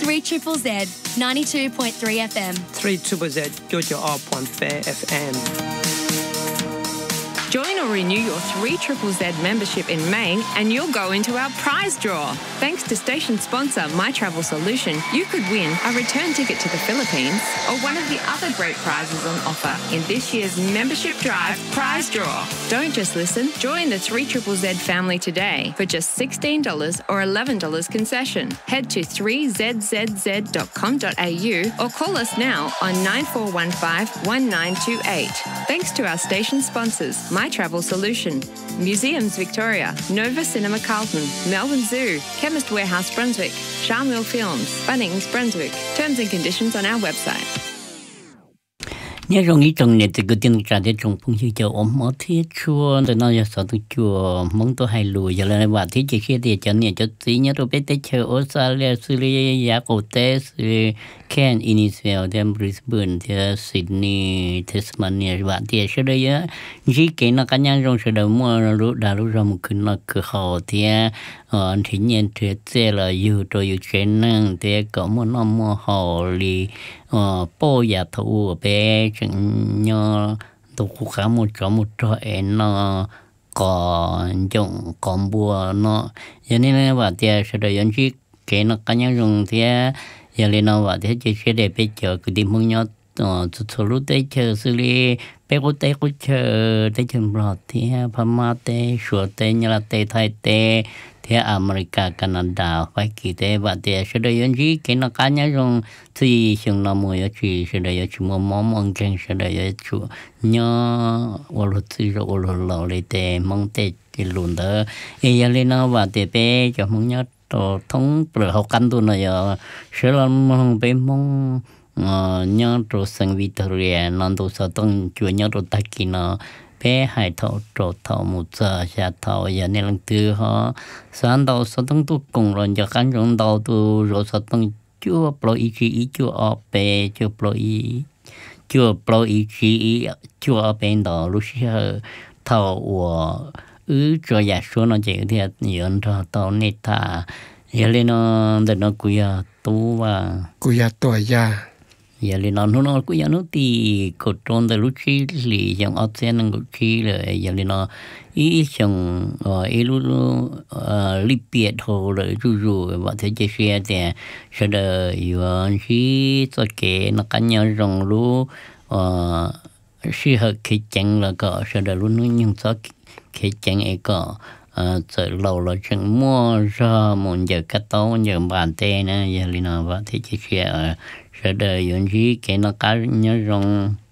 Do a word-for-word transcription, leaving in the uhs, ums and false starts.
three Triple Z, ninety-two point three F M. three Triple Z, Georgia R point four F M. Join or renew your three Triple Z membership in May and you'll go into our prize draw. Thanks to station sponsor My Travel Solution, you could win a return ticket to the Philippines or one of the other great prizes on offer in this year's membership drive prize draw. Don't just listen, join the three Triple Z family today for just sixteen dollars or eleven dollars concession. Head to three z z z dot com dot a u or call us now on nine four one five, one nine two eight. Thanks to our station sponsors, My Travel Solution, Museums Victoria, Nova Cinema Carlton, Melbourne Zoo, Chemist Warehouse Brunswick, Charmel Films, Bunnings Brunswick. Terms and conditions on our website. nhớ rằng ý trong này từ cái tiếng trả để trong phong sư cho ôm mất thiết chua từ nó giờ sợ tôi chua mong tôi hay lùi giờ là bà thiết chỉ khi thì cho nên cho tí nhớ tôi biết tới chơi Australia, Australia, giá cổ tế, Cairns, Innisfail, then Brisbane, then Sydney, Tasmania, bà thì sau đây á, chỉ cái nó cá nhân trong sau đó mua lúc đã lúc ra một cái nó cửa họ thì ờ thì nhiên thì thế là yêu tôi yêu chuyện năng thì có một nó mua họ li ờ bao giờ thầu bé chẳng nhớ tôi cũng khá một chỗ một chỗ em nó còn dùng còn bùa nó cho nên là bà thì sau đó những cái cái nó cá nhân dùng thì giờ lên nó bà thì chỉ sẽ để bây giờ cái điểm mong nhớ ờ số lúc tới chờ xử lý bé có tới có chờ tới chừng rồi thì Pama tới sửa tới như là tới Thái tới thì America, Canada phải kỳ tế và thì sẽ đây những gì cái nó cá nhân trong thì chúng nó mua ở chỉ sẽ đây chúng mua món món chân sẽ đây chủ nhớ ở lúc thì rồi ở lúc lấy tế mong tế cái luôn đó ấy giờ lên nó và thì bé cho mong nhớ tổ thống rồi học căn tu này giờ sẽ làm mong bé mong nhớ tổ sang Victoria non tổ sao tông chúa nhớ tổ ta kia nó bé hai thầu trộn thầu một giờ xa thầu giờ nên lần thứ họ sáng đầu sáu tháng tu cùng rồi giờ cán rong đầu tu rồi sáu tháng chưa pro ý chí chưa ở bé chưa pro ý chưa pro ý chí chưa ở bên đó lúc xưa thầu của ứ cho giả số nó chỉ thì nhiều cho tàu nét thà giờ lên nó để nó cùi tu và cùi tuổi già giờ lên nó nó cũng giờ nó thì cột tròn từ lúc chi lì trong ốc sen nó cũng chi rồi giờ lên nó ý trong ý lúc lip biệt hồ rồi ru ru và thế chế xe thì sau đó giờ chỉ cho cái nó cá nhau rong lu chỉ hợp cái chân là có sau đó lúc nó nhưng cho cái chân ấy có giờ lâu là chẳng mua ra một giờ cắt tóc giờ bàn tay nè giờ lên nó và thế chế xe sau đó những gì cái nó cá nhau rong